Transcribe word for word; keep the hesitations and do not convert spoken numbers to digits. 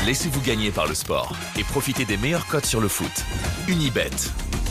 Laissez-vous gagner par le sport et profitez des meilleures cotes sur le foot. Unibet.